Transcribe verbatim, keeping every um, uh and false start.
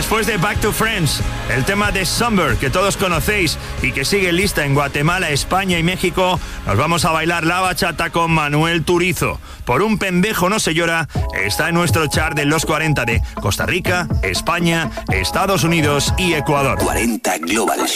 Después de Back to Friends, el tema de Summer, que todos conocéis y que sigue lista en Guatemala, España y México, nos vamos a bailar la bachata con Manuel Turizo. Por un pendejo no se llora, está en nuestro chart de los cuarenta de Costa Rica, España, Estados Unidos y Ecuador. cuarenta Global